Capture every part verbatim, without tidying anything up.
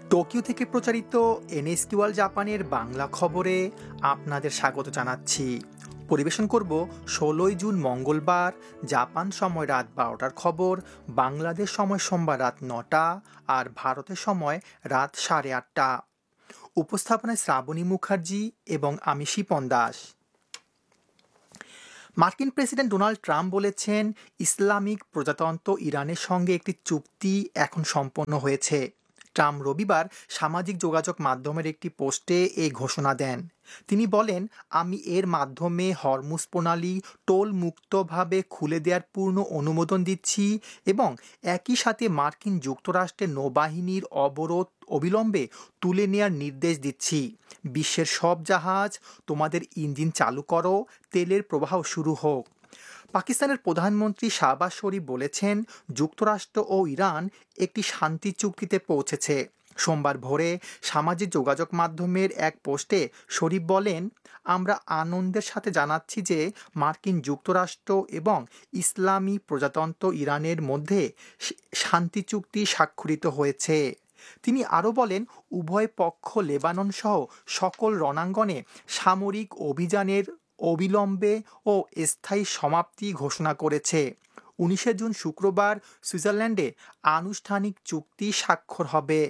Tokyo থেকে প্রচারিত NSK world জাপানের বাংলা খবরে আপনাদের স্বাগত জানাচ্ছি। পরিবেশন করব ষোলোই জুন মঙ্গলবার জাপান সময় রাত বারোটার খবর, বাংলাদেশ সময় সোমবার রাত নটা আর ভারতের সময় রাত সাড়ে আটটা। উপস্থাপনায় শ্রাবণী মুখার্জি এবং আমি শিপন দাস। মার্কিন প্রেসিডেন্ট ডোনাল্ড ট্রাম্প বলেছেন, ইসলামিক প্রজাতন্ত্র ইরানের সঙ্গে একটি চুক্তি এখন সম্পন্ন হয়েছে। ট্রাম্প রবিবার সামাজিক যোগাযোগ মাধ্যমের একটি পোস্টে এই ঘোষণা দেন। তিনি বলেন, আমি এর মাধ্যমে হরমুজ প্রণালী টোল মুক্তভাবে খুলে দেওয়ার পূর্ণ অনুমোদন দিচ্ছি এবং একই সাথে মার্কিন যুক্তরাষ্ট্রের নৌবাহিনীর অবরোধ অবিলম্বে তুলে নেওয়ার নির্দেশ দিচ্ছি। বিশ্বের সব জাহাজ, তোমাদের ইঞ্জিন চালু করো, তেলের প্রবাহ শুরু হোক। পাকিস্তানের প্রধানমন্ত্রী শাহবাজ শরীফ বলেছেন, যুক্তরাষ্ট্র ও ইরান একটি শান্তি চুক্তিতে পৌঁছেছে। সোমবার ভোরে সামাজিক যোগাযোগ মাধ্যমের এক পোস্টে শরীফ বলেন, আমরা আনন্দের সাথে জানাচ্ছি যে মার্কিন যুক্তরাষ্ট্র এবং ইসলামী প্রজাতন্ত্র ইরানের মধ্যে শান্তি চুক্তি স্বাক্ষরিত হয়েছে। তিনি আরও বলেন, উভয় পক্ষ লেবানন সহ সকল রণাঙ্গনে সামরিক অভিযানের অবিলম্বে ও স্থায়ী সমাপ্তি ঘোষণা করেছে। উনিশে জুন শুক্রবার সুইজারল্যান্ডে আনুষ্ঠানিক চুক্তি স্বাক্ষর হবে।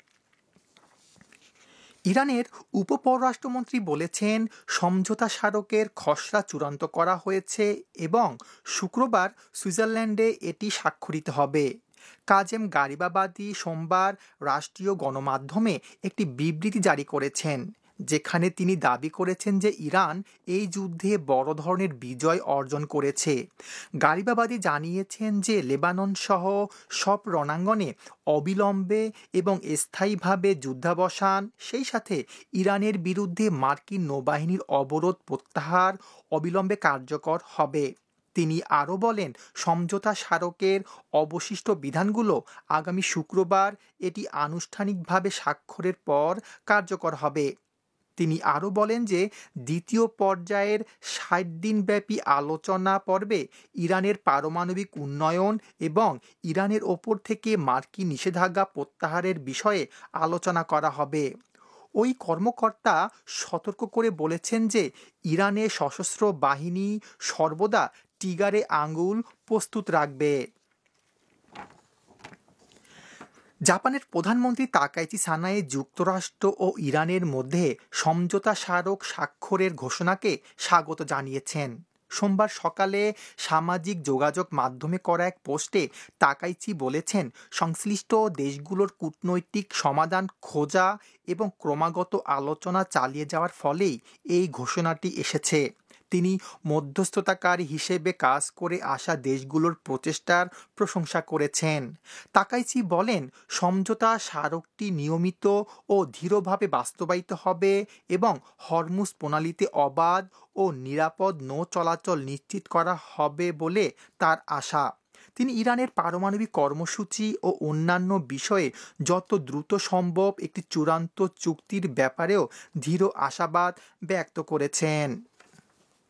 ইরানের উপপররাষ্ট্রমন্ত্রী বলেছেন, সমঝোতা স্মারকের খসড়া চূড়ান্ত করা হয়েছে এবং শুক্রবার সুইজারল্যান্ডে এটি স্বাক্ষরিত হবে। কাজেম গারিবাবাদি সোমবার রাষ্ট্রীয় গণমাধ্যমে একটি বিবৃতি জারি করেছেন, যেখানে তিনি দাবি করেছেন যে ইরান এই যুদ্ধে বড় ধরনের বিজয় অর্জন করেছে। গারিবাবাদি জানিয়েছেন যে লেবানন সহ সব রণাঙ্গনে অবিলম্বে এবং স্থায়ীভাবে যুদ্ধাবসান, সেই সাথে ইরানের বিরুদ্ধে মার্কিন নৌবাহিনীর অবরোধ প্রত্যাহার অবিলম্বে কার্যকর হবে। তিনি আরও বলেন, সমঝোতা স্মারকের অবশিষ্ট বিধানগুলো আগামী শুক্রবার এটি আনুষ্ঠানিকভাবে স্বাক্ষরের পর কার্যকর হবে। তিনি আরও বলেন যে দ্বিতীয় পর্যায়ের ষাট দিনব্যাপী আলোচনা পর্বে ইরানের পারমাণবিক উন্নয়ন এবং ইরানের ওপর থেকে মার্কিন নিষেধাজ্ঞা প্রত্যাহারের বিষয়ে আলোচনা করা হবে। ওই কর্মকর্তা সতর্ক করে বলেছেন যে ইরানের সশস্ত্র বাহিনী সর্বদা টিগারে আঙুল প্রস্তুত রাখবে। জাপানের প্রধানমন্ত্রী তাকাইচি সানায়ে যুক্তরাষ্ট্র ও ইরানের মধ্যে সমঝোতা স্মারক স্বাক্ষরের ঘোষণাকে স্বাগত জানিয়েছেন। সোমবার সকালে সামাজিক যোগাযোগ মাধ্যমে করা এক পোস্টে তাকাইচি বলেছেন, সংশ্লিষ্ট দেশগুলোর কূটনৈতিক সমাধান খোঁজা এবং ক্রমাগত আলোচনা চালিয়ে যাওয়ার ফলেই এই ঘোষণাটি এসেছে। তিনি মধ্যস্থতাকারী হিসেবে কাজ করে আসা দেশগুলোর প্রচেষ্টার প্রশংসা করেছেন। তাকাইচি বলেন, সমঝোতা স্মারকটি নিয়মিত ও ধীরভাবে বাস্তবায়িত হবে এবং হরমুজ প্রণালীতে অবাধ ও নিরাপদ নৌ চলাচল নিশ্চিত করা হবে বলে তার আশা। তিনি ইরানের পারমাণবিক কর্মসূচি ও অন্যান্য বিষয়ে যত দ্রুত সম্ভব একটি চূড়ান্ত চুক্তির ব্যাপারেও দৃঢ় আশাবাদ ব্যক্ত করেছেন।